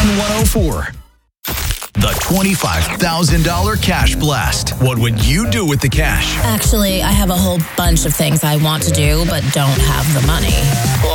on 104. The $25,000 Cash Blast. What would you do with the cash? Actually, I have a whole bunch of things I want to do, but don't have the money.